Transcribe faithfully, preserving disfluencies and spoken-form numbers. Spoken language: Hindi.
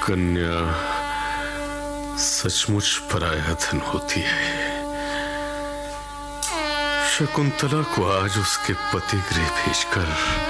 कन्या सचमुच पराया धन होती है। शकुंतला को आज उसके पति गृह भेजकर